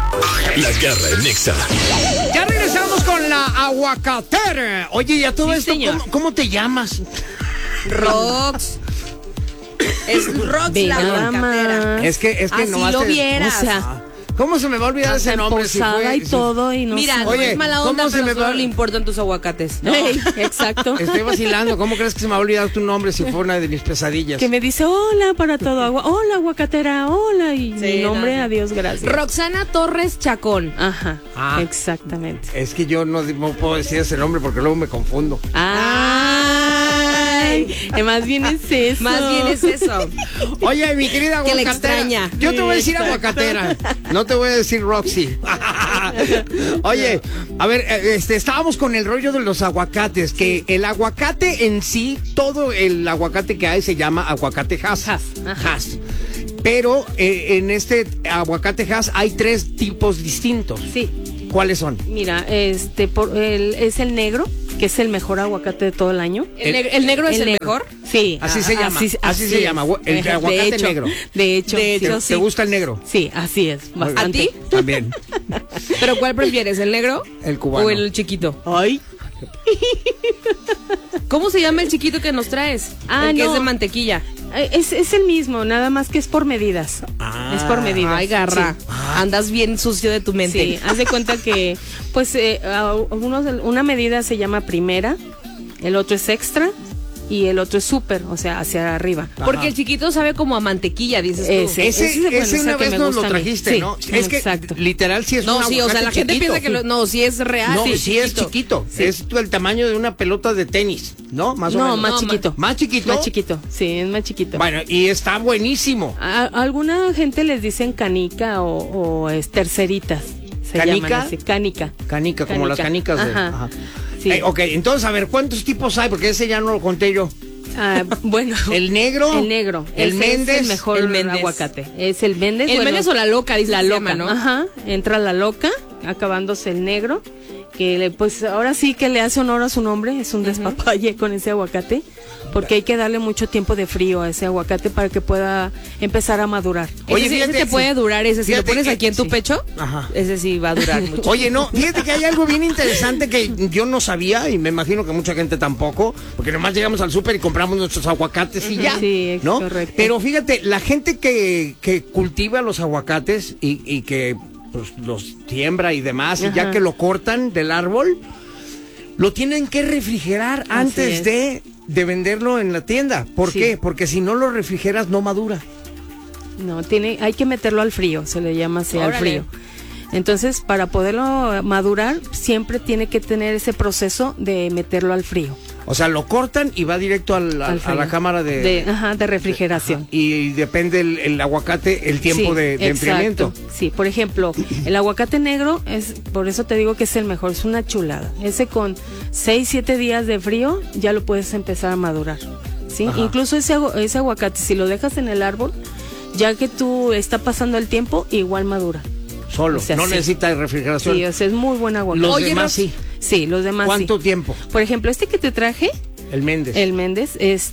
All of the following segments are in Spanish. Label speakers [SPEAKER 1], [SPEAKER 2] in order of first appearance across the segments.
[SPEAKER 1] La Garra en Nexa.
[SPEAKER 2] Ya regresamos con la aguacatera. Oye, ya todo esto, ¿cómo te llamas?
[SPEAKER 3] Rox. Es Rox la aguacatera.
[SPEAKER 2] Es que
[SPEAKER 3] así
[SPEAKER 2] nomás
[SPEAKER 3] lo vieras.
[SPEAKER 4] O sea,
[SPEAKER 2] ¿cómo se me va a olvidar ese nombre?
[SPEAKER 4] Posada y todo y no
[SPEAKER 3] Mira,
[SPEAKER 4] sé.
[SPEAKER 3] no
[SPEAKER 2] Oye,
[SPEAKER 3] es mala onda,
[SPEAKER 2] ¿cómo se
[SPEAKER 3] pero
[SPEAKER 2] me
[SPEAKER 3] solo
[SPEAKER 2] va?
[SPEAKER 3] le importan tus aguacates.
[SPEAKER 4] Ey, exacto.
[SPEAKER 2] Estoy vacilando. ¿Cómo crees que se me va a olvidar tu nombre si fue una de mis pesadillas?
[SPEAKER 4] Que me dice, hola para todo, hola aguacatera, hola, y
[SPEAKER 3] Sí,
[SPEAKER 4] mi nombre,
[SPEAKER 3] no.
[SPEAKER 4] adiós, gracias.
[SPEAKER 3] Roxana Torres Chacón.
[SPEAKER 4] Ajá,
[SPEAKER 2] Ah.
[SPEAKER 4] exactamente.
[SPEAKER 2] Es que yo no puedo decir ese nombre porque luego me confundo.
[SPEAKER 4] Ay, más bien es eso.
[SPEAKER 3] Más bien es eso.
[SPEAKER 2] Oye, mi querida
[SPEAKER 3] Que le
[SPEAKER 2] aguacatera.
[SPEAKER 3] extraña.
[SPEAKER 2] Yo te voy a decir
[SPEAKER 4] Exacto.
[SPEAKER 2] aguacatera. No te voy a decir Roxy. Oye, a ver, estábamos con el rollo de los aguacates. Que el aguacate en sí, todo el aguacate que hay se llama aguacate Hass. Hass. Pero en este aguacate Hass hay 3 tipos distintos.
[SPEAKER 4] Sí,
[SPEAKER 2] ¿Cuáles son?
[SPEAKER 4] mira, es el negro, que es el mejor aguacate de todo el año.
[SPEAKER 3] ¿El negro es el
[SPEAKER 4] negro.
[SPEAKER 3] mejor?
[SPEAKER 4] Sí.
[SPEAKER 2] Así se llama, así se
[SPEAKER 4] es.
[SPEAKER 2] llama, el
[SPEAKER 4] De
[SPEAKER 2] aguacate
[SPEAKER 4] hecho,
[SPEAKER 2] negro.
[SPEAKER 4] De hecho,
[SPEAKER 2] ¿Te
[SPEAKER 4] sí.
[SPEAKER 2] gusta el negro?
[SPEAKER 4] Sí, así es, bastante.
[SPEAKER 3] ¿A ti?
[SPEAKER 2] También.
[SPEAKER 3] ¿Pero cuál prefieres, el negro
[SPEAKER 2] El cubano.
[SPEAKER 3] o el chiquito?
[SPEAKER 4] Ay.
[SPEAKER 3] ¿Cómo se llama el chiquito que nos traes?
[SPEAKER 4] Ah,
[SPEAKER 3] el que
[SPEAKER 4] no.
[SPEAKER 3] es de mantequilla.
[SPEAKER 4] Es el mismo, nada más que es por medidas. Es por medidas.
[SPEAKER 3] Ay, Garra.
[SPEAKER 4] Sí.
[SPEAKER 3] Andas bien sucio de tu mente.
[SPEAKER 4] Sí, haz de cuenta que, pues, una medida se llama primera, el otro es extra y el otro es súper, o sea, hacia arriba.
[SPEAKER 3] Porque el chiquito sabe como a mantequilla, dices tú.
[SPEAKER 2] Ese
[SPEAKER 4] bueno,
[SPEAKER 2] una
[SPEAKER 4] que
[SPEAKER 2] vez
[SPEAKER 4] me
[SPEAKER 2] nos lo
[SPEAKER 4] gusta a mí.
[SPEAKER 2] trajiste,
[SPEAKER 4] Sí,
[SPEAKER 2] ¿no? Es que
[SPEAKER 4] exacto.
[SPEAKER 2] literal sí es un
[SPEAKER 3] No, sí, o sea, la gente
[SPEAKER 2] chiquito.
[SPEAKER 3] piensa que no, sí es real.
[SPEAKER 2] No, sí es chiquito.
[SPEAKER 4] Sí.
[SPEAKER 2] Es el tamaño de una pelota de tenis, ¿no? Más o
[SPEAKER 4] No,
[SPEAKER 2] menos.
[SPEAKER 4] más chiquito.
[SPEAKER 2] ¿Más chiquito?
[SPEAKER 4] Más chiquito, sí, es más chiquito.
[SPEAKER 2] Bueno, y está buenísimo.
[SPEAKER 4] A alguna gente les dicen canica o terceritas. Se
[SPEAKER 2] ¿Canica?
[SPEAKER 4] llaman así, canica.
[SPEAKER 2] Canica, como las canicas de...
[SPEAKER 4] Ajá.
[SPEAKER 2] Ajá.
[SPEAKER 4] Sí.
[SPEAKER 2] Ok, entonces, a ver, ¿cuántos tipos hay? Porque ese ya no lo conté yo.
[SPEAKER 4] Bueno.
[SPEAKER 2] El negro.
[SPEAKER 4] El negro.
[SPEAKER 2] El
[SPEAKER 4] Ese
[SPEAKER 2] Méndez.
[SPEAKER 4] es el mejor
[SPEAKER 3] el Méndez.
[SPEAKER 4] aguacate. Es el Méndez.
[SPEAKER 3] El Méndez o la loca, dice
[SPEAKER 4] la
[SPEAKER 3] que se
[SPEAKER 4] loca,
[SPEAKER 3] llama, ¿no?
[SPEAKER 4] Ajá. Entra la loca, acabándose el negro. Que pues ahora sí que le hace honor a su nombre. Es un despapalle con ese aguacate. Porque hay que darle mucho tiempo de frío a ese aguacate para que pueda empezar a madurar.
[SPEAKER 2] Oye,
[SPEAKER 3] Ese
[SPEAKER 2] fíjate,
[SPEAKER 3] te puede durar ese. Si lo
[SPEAKER 2] fíjate
[SPEAKER 3] pones
[SPEAKER 2] que-
[SPEAKER 3] aquí en tu
[SPEAKER 2] sí.
[SPEAKER 3] pecho,
[SPEAKER 2] Ajá.
[SPEAKER 3] ese sí va a durar mucho.
[SPEAKER 2] Oye, no, fíjate que hay algo bien interesante que yo no sabía y me imagino que mucha gente tampoco, porque nomás llegamos al súper y compramos nuestros aguacates y ya,
[SPEAKER 4] Sí, es
[SPEAKER 2] ¿no?
[SPEAKER 4] correcto.
[SPEAKER 2] Pero fíjate, la gente que cultiva los aguacates y que pues, los siembra y demás, y ya
[SPEAKER 4] Ajá.
[SPEAKER 2] que lo cortan del árbol, lo tienen que refrigerar antes
[SPEAKER 4] es.
[SPEAKER 2] de venderlo en la tienda. ¿Por
[SPEAKER 4] Sí.
[SPEAKER 2] qué? Porque si no lo refrigeras no madura.
[SPEAKER 4] No, hay que meterlo al frío, se le llama así, al
[SPEAKER 3] Órale.
[SPEAKER 4] frío. Entonces, para poderlo madurar, siempre tiene que tener ese proceso de meterlo al frío.
[SPEAKER 2] O sea, lo cortan y va directo a
[SPEAKER 4] al
[SPEAKER 2] la
[SPEAKER 4] frío.
[SPEAKER 2] cámara de
[SPEAKER 4] refrigeración.
[SPEAKER 2] y depende el aguacate, el tiempo
[SPEAKER 4] Sí,
[SPEAKER 2] de
[SPEAKER 4] exacto.
[SPEAKER 2] enfriamiento.
[SPEAKER 4] Sí, por ejemplo, el aguacate negro por eso te digo que es el mejor, es una chulada. Ese con 6-7 días de frío ya lo puedes empezar a madurar. ¿Sí?
[SPEAKER 2] Ajá.
[SPEAKER 4] Incluso ese aguacate, si lo dejas en el árbol, ya que tú está pasando el tiempo, igual madura.
[SPEAKER 2] Solo,
[SPEAKER 4] O sea,
[SPEAKER 2] no
[SPEAKER 4] sí.
[SPEAKER 2] necesita refrigeración.
[SPEAKER 4] Sí, o sea, es muy buen aguacate.
[SPEAKER 2] Los
[SPEAKER 3] Oye,
[SPEAKER 2] demás
[SPEAKER 3] Rox,
[SPEAKER 2] sí.
[SPEAKER 4] Sí, los demás
[SPEAKER 2] ¿Cuánto
[SPEAKER 4] sí.
[SPEAKER 2] tiempo?
[SPEAKER 4] Por ejemplo, este que te traje,
[SPEAKER 2] El Méndez.
[SPEAKER 4] el Méndez,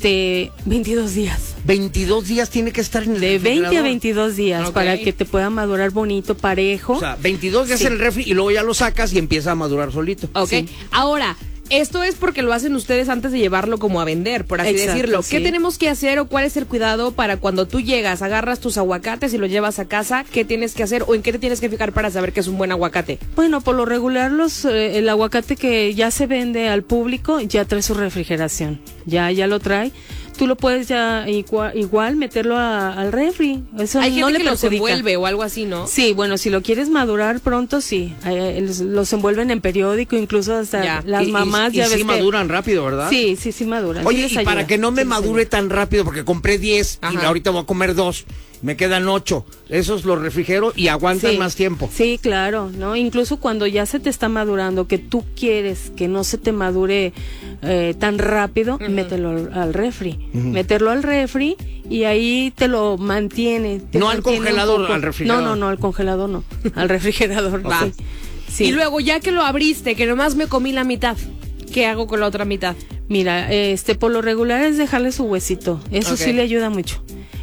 [SPEAKER 4] 22 días.
[SPEAKER 2] 22 días tiene que estar en el
[SPEAKER 4] De 20 a
[SPEAKER 2] refrigerador.
[SPEAKER 4] 22 días
[SPEAKER 3] Ok.
[SPEAKER 4] para que te pueda madurar bonito, parejo.
[SPEAKER 2] O sea, 22 días
[SPEAKER 4] Sí.
[SPEAKER 2] en el refri y luego ya lo sacas y empieza a madurar solito.
[SPEAKER 3] Ok.
[SPEAKER 4] Sí.
[SPEAKER 3] Ahora, esto es porque lo hacen ustedes antes de llevarlo como a vender, por así
[SPEAKER 4] Exacto,
[SPEAKER 3] decirlo.
[SPEAKER 4] sí.
[SPEAKER 3] ¿Qué tenemos que hacer o cuál es el cuidado para cuando tú llegas, agarras tus aguacates y los llevas a casa? ¿Qué tienes que hacer o en qué te tienes que fijar para saber que es un buen aguacate?
[SPEAKER 4] Bueno, por lo regular el aguacate que ya se vende al público ya trae su refrigeración, ya lo trae. Tú lo puedes ya igual meterlo al refri. Eso
[SPEAKER 3] Hay
[SPEAKER 4] no
[SPEAKER 3] gente
[SPEAKER 4] le
[SPEAKER 3] que los
[SPEAKER 4] perjudica.
[SPEAKER 3] envuelve o algo así, ¿no?
[SPEAKER 4] Sí, bueno, si lo quieres madurar pronto, sí. Los envuelven en periódico, incluso hasta
[SPEAKER 3] Ya.
[SPEAKER 4] las mamás ya
[SPEAKER 2] y
[SPEAKER 4] ves
[SPEAKER 2] sí
[SPEAKER 4] que...
[SPEAKER 2] maduran rápido, ¿verdad?
[SPEAKER 4] Sí, maduran.
[SPEAKER 2] Oye,
[SPEAKER 4] sí les
[SPEAKER 2] y para
[SPEAKER 4] ayuda,
[SPEAKER 2] que no me
[SPEAKER 4] sí les
[SPEAKER 2] madure
[SPEAKER 4] ayuda.
[SPEAKER 2] tan rápido, porque compré 10 y
[SPEAKER 3] Ajá.
[SPEAKER 2] ahorita voy a comer 2, me quedan 8. Esos los refrigero y aguantan
[SPEAKER 4] Sí,
[SPEAKER 2] más tiempo.
[SPEAKER 4] Sí, claro, ¿no? Incluso cuando ya se te está madurando, que tú quieres que no se te madure tan rápido, mételo al refri. Meterlo al refri y ahí te lo mantiene. te
[SPEAKER 2] No al
[SPEAKER 4] mantiene un
[SPEAKER 2] congelador,
[SPEAKER 4] poco.
[SPEAKER 2] al refrigerador.
[SPEAKER 4] No, al congelador no. Al refrigerador,
[SPEAKER 3] Va.
[SPEAKER 4] sí. Sí.
[SPEAKER 3] Y luego, ya que lo abriste, que nomás me comí la mitad, ¿qué hago con la otra mitad?
[SPEAKER 4] Mira, por lo regular es dejarle su huesito. Eso
[SPEAKER 3] Ok.
[SPEAKER 4] sí le ayuda mucho.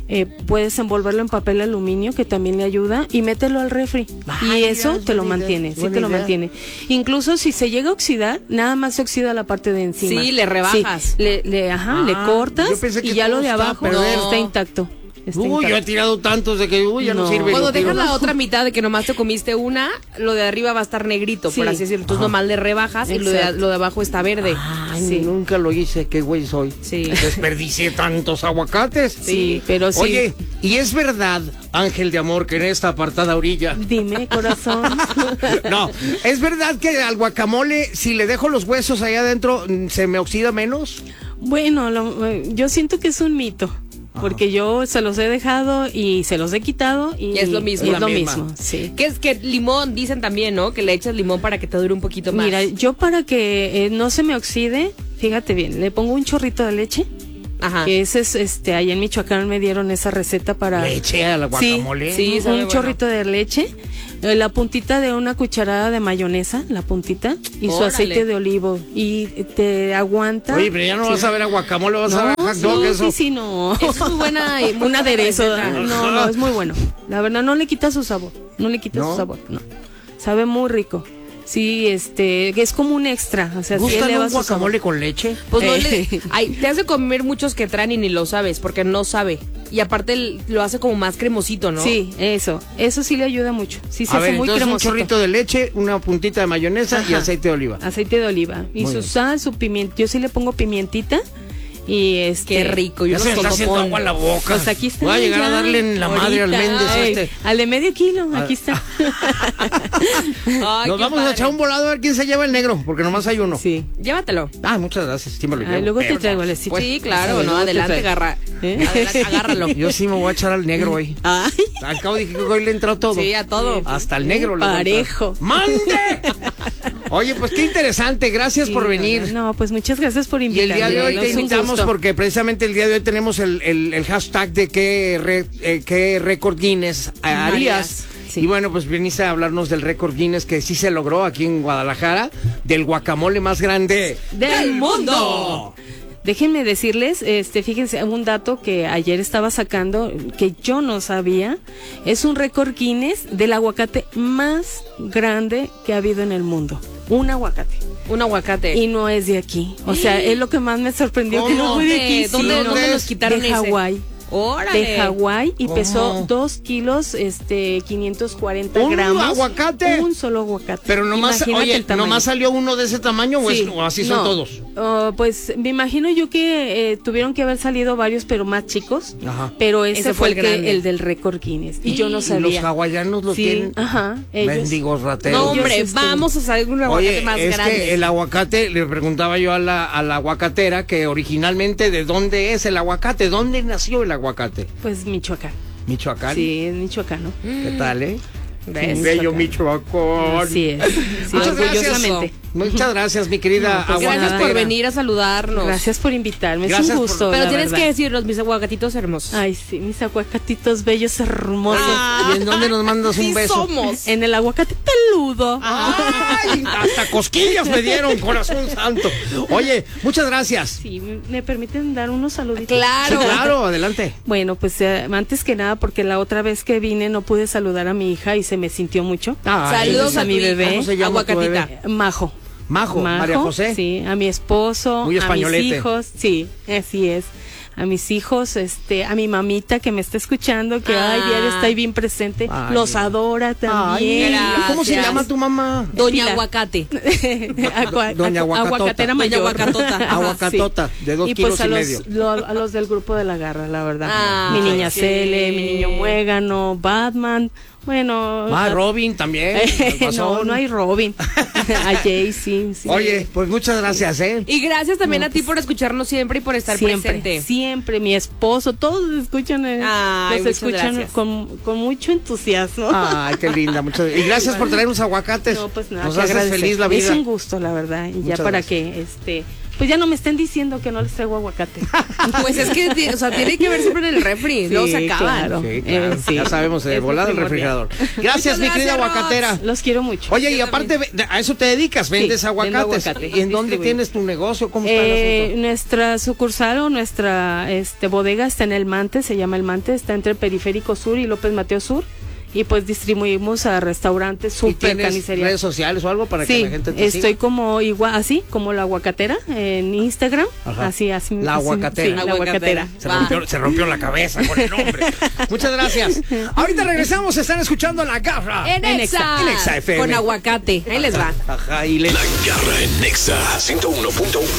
[SPEAKER 4] puedes envolverlo en papel aluminio, que también le ayuda, y mételo al refri.
[SPEAKER 2] Ay,
[SPEAKER 4] Y eso
[SPEAKER 2] mira, es
[SPEAKER 4] te lo
[SPEAKER 2] buena idea,
[SPEAKER 4] mantiene,
[SPEAKER 2] es
[SPEAKER 4] sí
[SPEAKER 2] buena
[SPEAKER 4] te lo
[SPEAKER 2] idea.
[SPEAKER 4] mantiene. Incluso si se llega a oxidar, nada más se oxida la parte de encima.
[SPEAKER 3] Sí, le rebajas.
[SPEAKER 4] Sí, le cortas
[SPEAKER 2] yo pensé que
[SPEAKER 4] y ya
[SPEAKER 2] todo
[SPEAKER 4] lo de
[SPEAKER 2] está a
[SPEAKER 4] abajo
[SPEAKER 2] perder.
[SPEAKER 4] está intacto. Está
[SPEAKER 2] Uy, yo he
[SPEAKER 4] intacto.
[SPEAKER 2] tirado tantos de que ya no
[SPEAKER 4] No.
[SPEAKER 2] sirve.
[SPEAKER 3] Cuando
[SPEAKER 2] lo tiro.
[SPEAKER 3] dejas la otra mitad de que nomás te comiste una, lo de arriba va a estar negrito,
[SPEAKER 4] Sí.
[SPEAKER 3] por así decirlo. Entonces nomás le rebajas y
[SPEAKER 4] Exacto.
[SPEAKER 3] lo de abajo está verde.
[SPEAKER 2] Ay,
[SPEAKER 4] Sí.
[SPEAKER 2] nunca lo hice, qué güey soy.
[SPEAKER 3] Sí.
[SPEAKER 2] Desperdicié tantos aguacates.
[SPEAKER 4] Sí, pero sí.
[SPEAKER 2] Oye, ¿y es verdad, ángel de amor, que en esta apartada orilla?
[SPEAKER 4] Dime, corazón.
[SPEAKER 2] No, ¿es verdad que al guacamole, si le dejo los huesos allá adentro, se me oxida menos?
[SPEAKER 4] Bueno, yo siento que es un mito. Porque yo se los he dejado y se los he quitado y
[SPEAKER 3] Es lo mismo.
[SPEAKER 4] y
[SPEAKER 2] La
[SPEAKER 4] es lo
[SPEAKER 2] misma.
[SPEAKER 4] mismo, sí.
[SPEAKER 3] Que es que limón, dicen también, ¿no? Que le echas limón para que te dure un poquito más.
[SPEAKER 4] Mira, yo para que no se me oxide, fíjate bien, le pongo un chorrito de leche.
[SPEAKER 3] Ajá.
[SPEAKER 4] Que ese es, allá en Michoacán me dieron esa receta para...
[SPEAKER 2] ¿Leche al guacamole?
[SPEAKER 3] Sí, sabe
[SPEAKER 4] un
[SPEAKER 3] bueno.
[SPEAKER 4] chorrito de leche, la puntita de una cucharada de mayonesa, la puntita, y su
[SPEAKER 3] Órale.
[SPEAKER 4] aceite de olivo, y te aguanta.
[SPEAKER 2] Oye, pero ya no
[SPEAKER 4] Sí.
[SPEAKER 2] vas a ver a guacamole, vas a ver a hot dog,
[SPEAKER 4] sí,
[SPEAKER 2] eso.
[SPEAKER 4] sí, no.
[SPEAKER 3] Es muy buena y muy
[SPEAKER 4] Un aderezo.
[SPEAKER 3] receta.
[SPEAKER 4] No, es muy bueno. La verdad, no le quita su sabor. No le quita
[SPEAKER 2] ¿No?
[SPEAKER 4] su sabor, no. Sabe muy rico. Sí, es como un extra. O sea, sí
[SPEAKER 2] ¿Gustan
[SPEAKER 4] eleva
[SPEAKER 2] un
[SPEAKER 4] su
[SPEAKER 2] guacamole
[SPEAKER 4] sabor.
[SPEAKER 2] con leche?
[SPEAKER 3] Pues no ay, te hace comer muchos que traen y ni lo sabes, porque no sabe. Y aparte lo hace como más cremosito, ¿no?
[SPEAKER 4] Sí, eso sí le ayuda mucho. Sí, se
[SPEAKER 2] A
[SPEAKER 4] hace
[SPEAKER 2] ver,
[SPEAKER 4] muy
[SPEAKER 2] entonces un
[SPEAKER 4] cremosito.
[SPEAKER 2] chorrito de leche, una puntita de mayonesa y
[SPEAKER 4] Ajá.
[SPEAKER 2] aceite de oliva.
[SPEAKER 4] Aceite de oliva. Y
[SPEAKER 2] Muy
[SPEAKER 4] su
[SPEAKER 2] bien.
[SPEAKER 4] sal, su pimienta. Yo sí le pongo pimientita. Y
[SPEAKER 3] Qué rico. Yo
[SPEAKER 2] Ya se me
[SPEAKER 3] los
[SPEAKER 2] está haciendo
[SPEAKER 3] con
[SPEAKER 2] agua en la boca.
[SPEAKER 4] Pues aquí está.
[SPEAKER 2] Voy a llegar a
[SPEAKER 4] ya,
[SPEAKER 2] darle en la madre al
[SPEAKER 4] ahorita.
[SPEAKER 2] Méndez
[SPEAKER 4] Ay,
[SPEAKER 2] este.
[SPEAKER 4] al de medio kilo, aquí está.
[SPEAKER 3] Ay,
[SPEAKER 2] Nos
[SPEAKER 3] qué
[SPEAKER 2] vamos a
[SPEAKER 3] padre.
[SPEAKER 2] echar un volado a ver quién se lleva el negro, porque nomás hay uno.
[SPEAKER 4] Sí.
[SPEAKER 3] Llévatelo.
[SPEAKER 2] Ah, muchas gracias, sí me lo
[SPEAKER 4] Ay,
[SPEAKER 2] llevo.
[SPEAKER 4] luego te
[SPEAKER 2] Pero,
[SPEAKER 4] traigo el esito.
[SPEAKER 3] Sí, claro,
[SPEAKER 4] Luego
[SPEAKER 3] no,
[SPEAKER 4] te
[SPEAKER 3] adelante,
[SPEAKER 4] traigo.
[SPEAKER 3] agarra.
[SPEAKER 4] ¿Eh?
[SPEAKER 3] Adelante, agárralo.
[SPEAKER 2] Yo sí me voy a echar al negro hoy.
[SPEAKER 4] Ay,
[SPEAKER 2] Al cabo dije que hoy le entró todo.
[SPEAKER 3] Sí, a todo.
[SPEAKER 2] Hasta el negro le voy a entrar.
[SPEAKER 4] parejo.
[SPEAKER 2] ¡Mande! Oye, pues qué interesante, gracias por
[SPEAKER 4] Sí,
[SPEAKER 2] venir.
[SPEAKER 4] No, pues muchas gracias por
[SPEAKER 2] Y
[SPEAKER 4] invitarme.
[SPEAKER 2] el día de hoy te
[SPEAKER 4] Es un
[SPEAKER 2] invitamos
[SPEAKER 4] gusto.
[SPEAKER 2] porque precisamente el día de hoy tenemos el hashtag de qué récord Guinness harías.
[SPEAKER 3] Harías,
[SPEAKER 4] sí.
[SPEAKER 2] Y bueno, pues viniste a hablarnos del récord Guinness que sí se logró aquí en Guadalajara, del guacamole más grande
[SPEAKER 4] Del mundo. Déjenme decirles, fíjense, un dato que ayer estaba sacando que yo no sabía, es un récord Guinness del aguacate más grande que ha habido en el mundo. Un aguacate.
[SPEAKER 3] Un aguacate.
[SPEAKER 4] Y no es de aquí. O sea, es lo que más me sorprendió que no
[SPEAKER 2] ¿Cómo?
[SPEAKER 4] fue de aquí.
[SPEAKER 3] ¿Dónde,
[SPEAKER 4] sí, no.
[SPEAKER 3] dónde nos quitaron
[SPEAKER 4] de
[SPEAKER 3] ese?
[SPEAKER 4] Hawái.
[SPEAKER 3] Órale.
[SPEAKER 4] De Hawái y
[SPEAKER 2] ¿Cómo?
[SPEAKER 4] pesó 2 kilos, 540
[SPEAKER 2] ¿Un
[SPEAKER 4] gramos.
[SPEAKER 2] aguacate?
[SPEAKER 4] Un solo aguacate.
[SPEAKER 2] Pero nomás,
[SPEAKER 4] Imagínate
[SPEAKER 2] oye,
[SPEAKER 4] el tamaño.
[SPEAKER 2] nomás salió uno de ese tamaño o,
[SPEAKER 4] Sí,
[SPEAKER 2] o así son
[SPEAKER 4] no.
[SPEAKER 2] todos.
[SPEAKER 4] Pues me imagino yo que tuvieron que haber salido varios, pero más chicos.
[SPEAKER 2] Ajá.
[SPEAKER 4] Pero ese,
[SPEAKER 3] Ese
[SPEAKER 4] fue
[SPEAKER 3] fue el grande.
[SPEAKER 4] el del récord Guinness. Y yo no
[SPEAKER 2] Y
[SPEAKER 4] sabía.
[SPEAKER 2] los hawaianos lo
[SPEAKER 4] Sí,
[SPEAKER 2] tienen.
[SPEAKER 4] ajá, ellos.
[SPEAKER 2] Mendigos rateros.
[SPEAKER 3] No, hombre,
[SPEAKER 4] Ellos,
[SPEAKER 3] vamos a salir un aguacate
[SPEAKER 2] Oye,
[SPEAKER 3] más
[SPEAKER 2] es
[SPEAKER 3] grande.
[SPEAKER 2] que el aguacate, le preguntaba yo a la aguacatera que originalmente de dónde es el aguacate, dónde nació el aguacate.
[SPEAKER 4] Pues Michoacán.
[SPEAKER 2] Michoacán.
[SPEAKER 4] Sí, es michoacano.
[SPEAKER 2] ¿Qué tal,
[SPEAKER 3] ¿Ves?
[SPEAKER 2] Bello Michoacán.
[SPEAKER 4] Así es. Sí,
[SPEAKER 2] Muchas
[SPEAKER 4] orgullosamente.
[SPEAKER 2] Muchas gracias, mi querida
[SPEAKER 4] No, pues
[SPEAKER 3] Gracias
[SPEAKER 2] aguacatera.
[SPEAKER 3] por venir a saludarnos.
[SPEAKER 4] Gracias por invitarme.
[SPEAKER 2] Gracias
[SPEAKER 4] es un
[SPEAKER 2] por-
[SPEAKER 4] gusto.
[SPEAKER 3] Pero
[SPEAKER 4] la
[SPEAKER 3] tienes
[SPEAKER 4] verdad.
[SPEAKER 3] que decirnos, mis aguacatitos hermosos.
[SPEAKER 4] Ay, sí, mis aguacatitos bellos hermosos.
[SPEAKER 2] ¿Y en dónde nos mandas un
[SPEAKER 3] Sí
[SPEAKER 2] beso?
[SPEAKER 3] somos.
[SPEAKER 4] En el aguacate peludo.
[SPEAKER 2] Ay, hasta cosquillas me dieron, corazón santo. Oye, muchas gracias.
[SPEAKER 4] Sí, ¿me permiten dar unos saluditos?
[SPEAKER 3] Claro.
[SPEAKER 2] Sí, claro, adelante.
[SPEAKER 4] Bueno, pues antes que nada, porque la otra vez que vine no pude saludar a mi hija y se me sintió mucho.
[SPEAKER 2] Ay,
[SPEAKER 3] Saludos
[SPEAKER 4] a
[SPEAKER 3] a
[SPEAKER 4] mi
[SPEAKER 3] mi
[SPEAKER 4] bebé.
[SPEAKER 2] ¿Cómo se llama tu
[SPEAKER 3] Aguacatita.
[SPEAKER 2] bebé?
[SPEAKER 4] Majo.
[SPEAKER 2] Majo, María José.
[SPEAKER 4] Sí, a mi esposo,
[SPEAKER 2] Muy
[SPEAKER 4] a mis
[SPEAKER 2] españolete.
[SPEAKER 4] hijos, sí, así es. A mis hijos, a mi mamita que me está escuchando, que ay, diario está ahí bien presente,
[SPEAKER 2] Ay,
[SPEAKER 4] los
[SPEAKER 2] mira.
[SPEAKER 4] adora también.
[SPEAKER 3] gracias.
[SPEAKER 2] ¿Cómo se llama tu mamá?
[SPEAKER 3] Doña
[SPEAKER 4] Pilar.
[SPEAKER 3] Aguacate.
[SPEAKER 2] Doña Aguacatota.
[SPEAKER 4] Aguacatera
[SPEAKER 3] Doña
[SPEAKER 4] mayor.
[SPEAKER 3] Aguacatota.
[SPEAKER 4] Ajá,
[SPEAKER 2] Aguacatota, de 2
[SPEAKER 4] y
[SPEAKER 2] kilos
[SPEAKER 4] pues a
[SPEAKER 2] y
[SPEAKER 4] los,
[SPEAKER 2] medio.
[SPEAKER 4] a los del grupo de la garra, la verdad.
[SPEAKER 3] Ah,
[SPEAKER 4] mi niña
[SPEAKER 3] sí.
[SPEAKER 4] Cele, mi niño Muégano, Batman, bueno.
[SPEAKER 2] Ah, Robin también. el
[SPEAKER 4] no,
[SPEAKER 2] Guasón.
[SPEAKER 4] no hay Robin. A Jay, sí.
[SPEAKER 2] Oye, pues muchas gracias,
[SPEAKER 3] Y gracias también a ti por escucharnos siempre y por estar
[SPEAKER 4] siempre,
[SPEAKER 3] presente.
[SPEAKER 4] siempre, mi esposo, todos escuchan,
[SPEAKER 3] Ay,
[SPEAKER 4] los
[SPEAKER 3] muchas
[SPEAKER 4] escuchan
[SPEAKER 3] gracias.
[SPEAKER 4] con mucho entusiasmo.
[SPEAKER 2] Ay, qué linda. Y gracias por traernos aguacates.
[SPEAKER 4] No, pues nada,
[SPEAKER 2] Nos
[SPEAKER 4] que
[SPEAKER 2] haces
[SPEAKER 4] agradecer.
[SPEAKER 2] feliz la
[SPEAKER 4] Es
[SPEAKER 2] vida.
[SPEAKER 4] un gusto, la verdad. Y
[SPEAKER 2] Muchas
[SPEAKER 4] ya para
[SPEAKER 2] gracias.
[SPEAKER 4] que pues ya no me estén diciendo que no les traigo aguacate.
[SPEAKER 3] Pues es que, o sea, tiene que ver siempre en el refri, luego se acaban.
[SPEAKER 4] claro.
[SPEAKER 2] Sí, claro.
[SPEAKER 4] Sí.
[SPEAKER 2] Ya sabemos, de
[SPEAKER 4] Es
[SPEAKER 2] volada el
[SPEAKER 4] primordial.
[SPEAKER 2] refrigerador. Gracias, mi
[SPEAKER 3] Muchas
[SPEAKER 2] querida
[SPEAKER 3] gracias,
[SPEAKER 2] aguacatera.
[SPEAKER 4] Los quiero mucho.
[SPEAKER 2] Oye, y aparte, a eso te dedicas, vendes
[SPEAKER 4] Sí,
[SPEAKER 2] aguacates.
[SPEAKER 4] vendo aguacate,
[SPEAKER 2] ¿Y en dónde
[SPEAKER 4] distribuyo.
[SPEAKER 2] tienes tu negocio? ¿Cómo está el asunto?
[SPEAKER 4] Nuestra sucursal o nuestra bodega está en El Mante, se llama El Mante, está entre Periférico Sur y López Mateo Sur. Y pues distribuimos a restaurantes,
[SPEAKER 2] ¿Y
[SPEAKER 4] super
[SPEAKER 2] tienes
[SPEAKER 4] carnicería.
[SPEAKER 2] redes sociales o algo para que
[SPEAKER 4] Sí,
[SPEAKER 2] la gente te
[SPEAKER 4] estoy
[SPEAKER 2] siga?
[SPEAKER 4] como igual, así como la aguacatera en Instagram.
[SPEAKER 2] Ajá.
[SPEAKER 4] Así.
[SPEAKER 2] La
[SPEAKER 4] así,
[SPEAKER 2] aguacatera.
[SPEAKER 4] sí, la aguacatera.
[SPEAKER 2] Se rompió la cabeza con el nombre. Muchas gracias. Ahorita regresamos, están escuchando La Garra.
[SPEAKER 3] En Exa.
[SPEAKER 2] En Exa FM.
[SPEAKER 3] Con aguacate. Ahí les va.
[SPEAKER 2] Ajá, y
[SPEAKER 1] La Garra en Nexa 101.1.